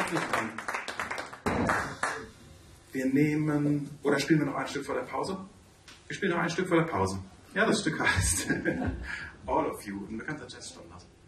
herzlich an. Wir nehmen, oder spielen wir noch ein Stück vor der Pause? Wir spielen noch ein Stück vor der Pause. Ja, das Stück heißt All of You, ein bekannter Jazzstandard.